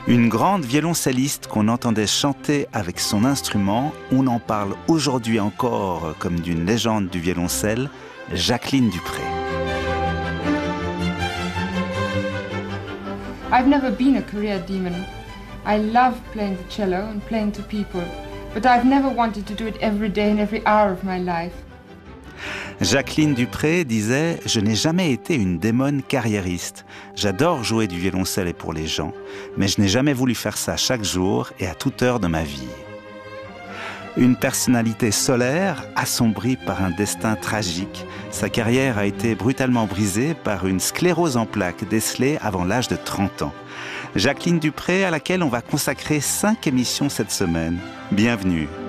Une grande violoncelliste qu'on entendait chanter avec son instrument, on en parle aujourd'hui encore comme d'une légende du violoncelle, Jacqueline du Pré. I've never been a career demon. I love playing the cello and playing to people, but I've never wanted to do it every day and every hour of my life. Jacqueline du Pré disait « Je n'ai jamais été une démone carriériste. J'adore jouer du violoncelle et pour les gens, mais je n'ai jamais voulu faire ça chaque jour et à toute heure de ma vie. » Une personnalité solaire, assombrie par un destin tragique, sa carrière a été brutalement brisée par une sclérose en plaques décelée avant l'âge de 30 ans. Jacqueline du Pré, à laquelle on va consacrer 5 émissions cette semaine. Bienvenue.